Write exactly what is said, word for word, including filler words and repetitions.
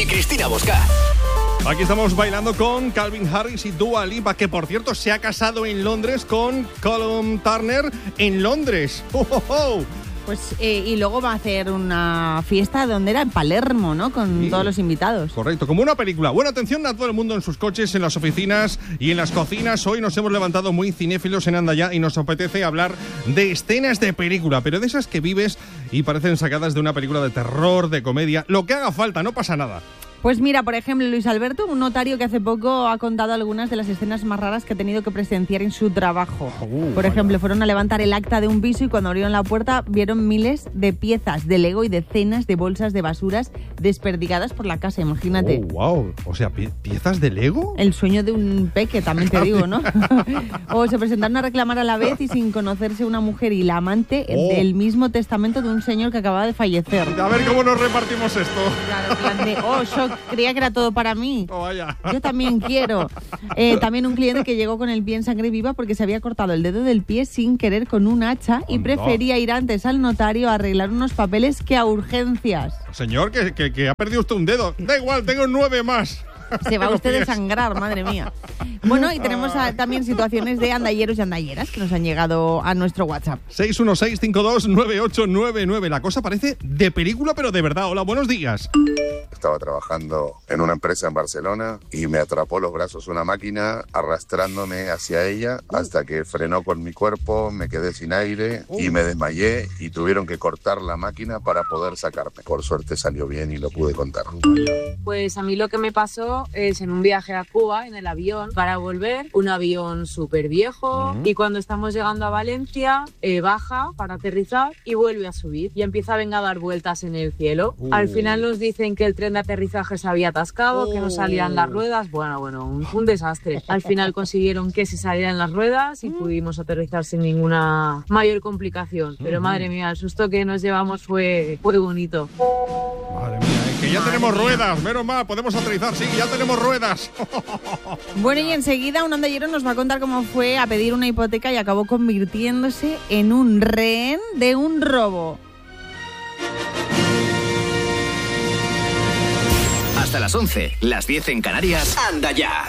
y Cristina Bosca. Aquí estamos bailando con Calvin Harris y Dua Lipa, que por cierto se ha casado en Londres con Callum Turner en Londres. ¡Oh, oh, oh! Pues, eh, y luego va a hacer una fiesta, ¿dónde era? En Palermo, ¿no? Con sí, todos los invitados. Correcto, como una película. Buena atención a todo el mundo en sus coches, en las oficinas y en las cocinas. Hoy nos hemos levantado muy cinéfilos en Anda Ya y nos apetece hablar de escenas de película, pero de esas que vives y parecen sacadas de una película de terror, de comedia. Lo que haga falta, no pasa nada. Pues mira, por ejemplo, Luis Alberto, un notario que hace poco ha contado algunas de las escenas más raras que ha tenido que presenciar en su trabajo. Uh, por ejemplo, vaya. Fueron a levantar el acta de un piso y cuando abrieron la puerta vieron miles de piezas de Lego y decenas de bolsas de basuras desperdigadas por la casa, imagínate. Oh, wow. O sea, ¿pie- ¿piezas de Lego? El sueño de un peque, también te digo, ¿no? O se presentaron a reclamar a la vez y sin conocerse una mujer y la amante oh. del mismo testamento de un señor que acababa de fallecer. A ver cómo nos repartimos esto. Claro, en plan de, oh, shock. Creía que era todo para mí. Oh, vaya. Yo también quiero. Eh, también un cliente que llegó con el pie en sangre viva porque se había cortado el dedo del pie sin querer con un hacha y prefería ir antes al notario a arreglar unos papeles que a urgencias. Señor, que, que, que ha perdido usted un dedo. Da igual, tengo nueve más. Se va usted a sangrar, madre mía. Bueno, y tenemos a, también situaciones de andalleros y andalleras que nos han llegado a nuestro WhatsApp. seis uno seis cinco dos nueve ocho nueve nueve. La cosa parece de película, pero de verdad. Hola, buenos días. Estaba trabajando en una empresa en Barcelona y me atrapó los brazos una máquina arrastrándome hacia ella hasta que frenó con mi cuerpo, me quedé sin aire y me desmayé y tuvieron que cortar la máquina para poder sacarme. Por suerte salió bien y lo pude contar. Pues a mí lo que me pasó es en un viaje a Cuba, en el avión, para volver, un avión súper viejo uh-huh. y cuando estamos llegando a Valencia, eh, baja para aterrizar y vuelve a subir y empieza a venir a dar vueltas en el cielo. Uh. Al final nos dicen que el tren de aterrizaje se había atascado, uh. que no salían las ruedas, bueno, bueno, un, un desastre. Al final consiguieron que se salieran las ruedas y pudimos aterrizar sin ninguna mayor complicación, pero uh-huh. madre mía, el susto que nos llevamos fue, fue bonito. Madre mía, es que ya Madre tenemos mía. ruedas, menos mal, podemos aterrizar, sí, ya tenemos ruedas. Bueno, y enseguida un andallero nos va a contar cómo fue a pedir una hipoteca y acabó convirtiéndose en un rehén de un robo. Hasta las once, las diez en Canarias, Anda Ya.